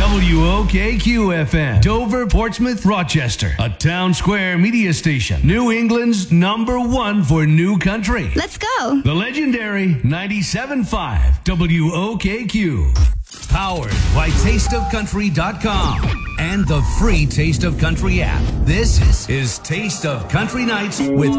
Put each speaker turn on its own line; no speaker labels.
WOKQ-FM, Dover, Portsmouth, Rochester. A Town Square media station. New England's #1 for new country.
Let's go.
The legendary 97.5 WOKQ. Powered by TasteOfCountry.com and the free Taste of Country app. This is Taste of Country Nights with